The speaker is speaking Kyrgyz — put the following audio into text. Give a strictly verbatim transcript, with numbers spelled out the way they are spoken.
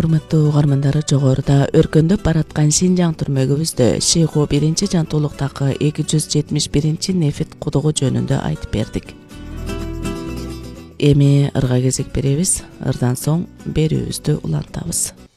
урматтуу угармандары, жогоруда өркөндөп бараткан Шинжаң түрмөгүбүздө Шейху биринчи жантуулуктагы эки жүз жетимиш биринчи нефит кудугу жөнүндө айтып бердик. Эми ырга кезек беребиз. Ырдан соң берүүбүздү улантабыз.